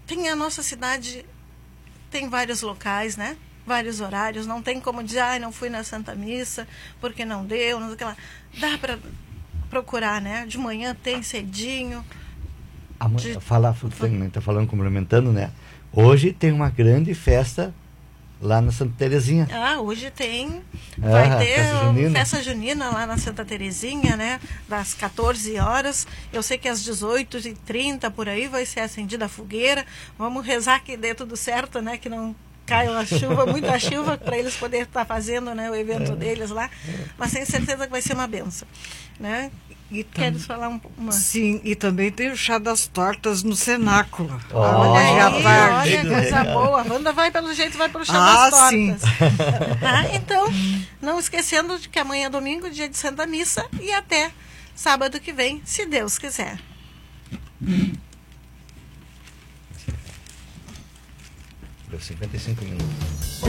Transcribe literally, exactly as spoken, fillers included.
tem a nossa cidade, tem vários locais, né? Vários horários, não tem como dizer, ah, não fui na Santa Missa, porque não deu, não sei o que lá. Dá para procurar, né? De manhã tem cedinho. Amanhã, de... falar, está falando, complementando, né? Hoje tem uma grande festa lá na Santa Terezinha. Ah, hoje tem, vai ah, ter festa junina. festa junina lá na Santa Terezinha, né? Das quatorze horas. Eu sei que às dezoito e trinta por aí vai ser acendida a fogueira. Vamos rezar que dê tudo certo, né? Que não caiu a chuva, muita chuva, para eles poderem estar fazendo, né, o evento é. deles lá. Mas tenho certeza que vai ser uma benção, né? E Tam... queres falar um, uma... Sim, e também tem o chá das tortas no cenáculo. Oh, olha aí, tarde. olha, coisa boa. A Wanda vai pelo jeito, vai pelo chá ah, das tortas. Sim. Tá? Então, não esquecendo de que amanhã é domingo, dia de Santa Missa, e até sábado que vem, se Deus quiser. Deu cinquenta e cinco minutos.